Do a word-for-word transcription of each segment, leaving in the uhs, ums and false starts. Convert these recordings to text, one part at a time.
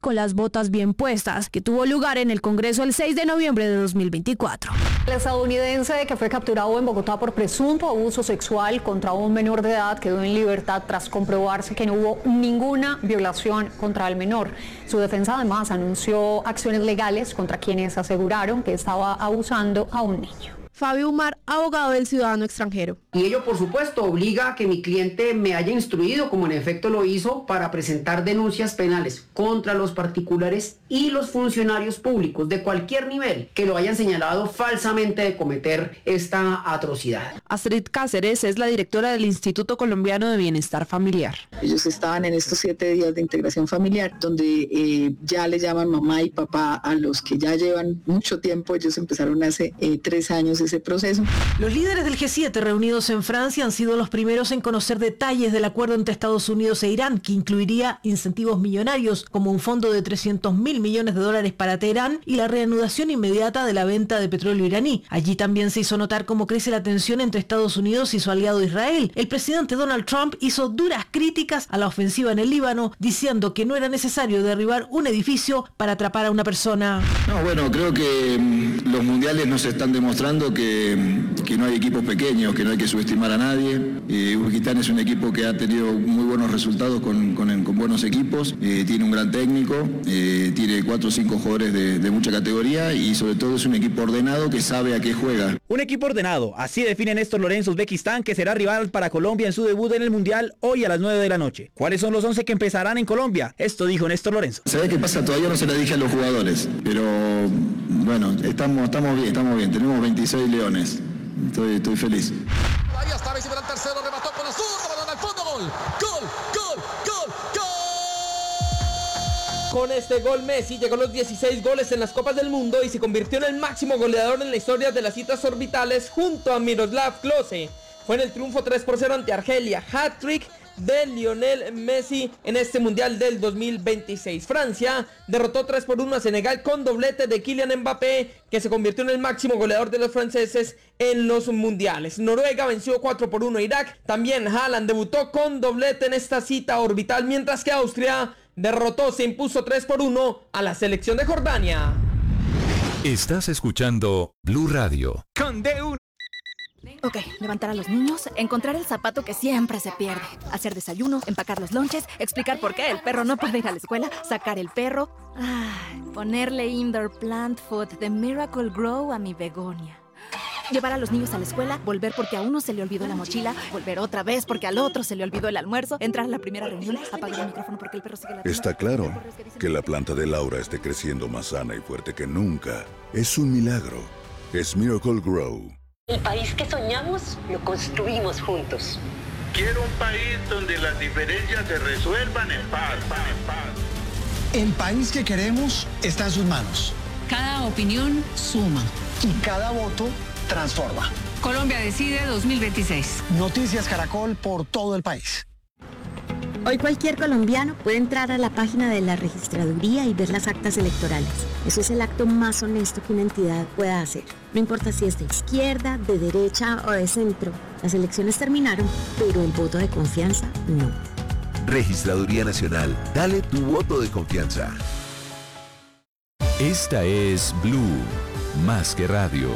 con las botas bien puestas, que tuvo lugar en el Congreso el seis de noviembre de dos mil veinticuatro. El estadounidense que fue capturado en Bogotá por presunto abuso sexual contra un menor de edad quedó en libertad tras comprobarse que no hubo ninguna violación contra el menor. Su defensa además anunció acciones legales contra quienes aseguraron que estaba abusando a un niño. Fabio Umar, abogado del ciudadano extranjero. Y ello, por supuesto, obliga a que mi cliente me haya instruido, como en efecto lo hizo, para presentar denuncias penales contra los particulares y los funcionarios públicos de cualquier nivel que lo hayan señalado falsamente de cometer esta atrocidad. Astrid Cáceres es la directora del Instituto Colombiano de Bienestar Familiar. Ellos estaban en estos siete días de integración familiar, donde eh, ya le llaman mamá y papá a los que ya llevan mucho tiempo. Ellos empezaron hace eh, tres años ese proceso. Los líderes del G siete reunidos en Francia han sido los primeros en conocer detalles del acuerdo entre Estados Unidos e Irán, que incluiría incentivos millonarios como un fondo de trescientos mil millones de dólares para Teherán y la reanudación inmediata de la venta de petróleo iraní. Allí también se hizo notar cómo crece la tensión entre Estados Unidos y su aliado Israel. El presidente Donald Trump hizo duras críticas a la ofensiva en el Líbano, diciendo que no era necesario derribar un edificio para atrapar a una persona. No, bueno, creo que mm, los mundiales nos están demostrando que, que no hay equipos pequeños, que no hay que subestimar a nadie. Eh, Uzbekistán es un equipo que ha tenido muy buenos resultados con, con, con buenos equipos, eh, tiene un gran técnico, eh, tiene cuatro o cinco jugadores de, de mucha categoría y sobre todo es un equipo ordenado que sabe a qué juega. Un equipo ordenado, así define Néstor Lorenzo Uzbekistán, que será rival para Colombia en su debut en el Mundial hoy a las nueve de la noche. ¿Cuáles son los once que empezarán en Colombia? Esto dijo Néstor Lorenzo. ¿Sabés qué pasa? Todavía no se la dije a los jugadores, pero bueno, estamos, estamos bien, estamos bien, tenemos veintiséis leones. Estoy, estoy feliz. Ahí está, Messi para el tercero, remató con la zurda, balón al fondo, gol, gol, gol, gol, gol. Con este gol Messi llegó a los dieciséis goles en las Copas del Mundo y se convirtió en el máximo goleador en la historia de las citas orbitales junto a Miroslav Klose. Fue en el triunfo tres por cero ante Argelia, hat-trick de Lionel Messi en este Mundial del dos mil veintiséis. Francia derrotó tres por uno a Senegal con doblete de Kylian Mbappé, que se convirtió en el máximo goleador de los franceses en los mundiales. Noruega venció cuatro por uno a Irak. También Haaland debutó con doblete en esta cita orbital, mientras que Austria derrotó, se impuso tres por uno a la selección de Jordania. Estás escuchando Blue Radio. Con D uno. Ok, levantar a los niños, encontrar el zapato que siempre se pierde, hacer desayuno, empacar los lonches, explicar por qué el perro no puede ir a la escuela, sacar el perro, ay, ponerle indoor plant food de Miracle Grow a mi begonia. Llevar a los niños a la escuela, volver porque a uno se le olvidó la mochila, volver otra vez porque al otro se le olvidó el almuerzo, entrar a la primera reunión, apagar el micrófono porque el perro sigue la... Está claro que la planta de Laura esté creciendo más sana y fuerte que nunca. Es un milagro. Es Miracle Grow. El país que soñamos lo construimos juntos. Quiero un país donde las diferencias se resuelvan en paz, paz, paz. El país que queremos está en sus manos. Cada opinión suma. Y cada voto transforma. Colombia Decide dos mil veintiséis. Noticias Caracol por todo el país. Hoy cualquier colombiano puede entrar a la página de la registraduría y ver las actas electorales. Eso es el acto más honesto que una entidad pueda hacer. No importa si es de izquierda, de derecha o de centro. Las elecciones terminaron, pero el voto de confianza no. Registraduría Nacional. Dale tu voto de confianza. Esta es Blue, más que radio.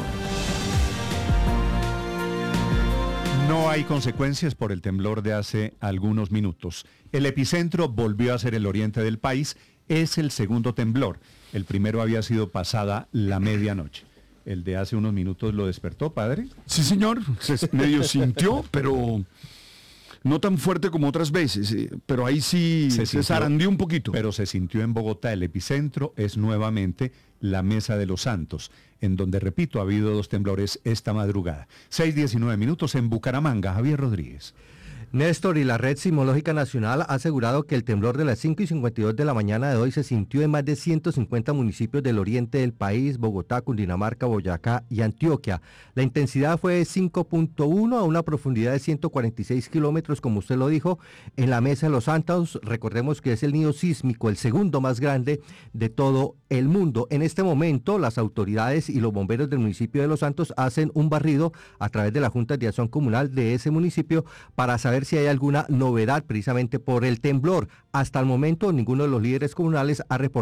No hay consecuencias por el temblor de hace algunos minutos. El epicentro volvió a ser el oriente del país. Es el segundo temblor. El primero había sido pasada la medianoche. ¿El de hace unos minutos lo despertó, padre? Sí, señor. Se medio sintió, pero no tan fuerte como otras veces. Pero ahí sí se, se zarandeó un poquito. Pero se sintió en Bogotá. El epicentro es nuevamente la Mesa de los Santos, en donde, repito, ha habido dos temblores esta madrugada. seis diecinueve minutos en Bucaramanga. Javier Rodríguez. Néstor, y la Red Sismológica Nacional ha asegurado que el temblor de las cinco y cincuenta y dos de la mañana de hoy se sintió en más de ciento cincuenta municipios del oriente del país: Bogotá, Cundinamarca, Boyacá y Antioquia. La intensidad fue de cinco punto uno a una profundidad de ciento cuarenta y seis kilómetros, como usted lo dijo, en la Mesa de los Santos. Recordemos que es el nido sísmico, el segundo más grande de todo el mundo. En este momento, las autoridades y los bomberos del municipio de Los Santos hacen un barrido a través de la Junta de Acción Comunal de ese municipio para saber si hay alguna novedad precisamente por el temblor. Hasta el momento, ninguno de los líderes comunales ha reportado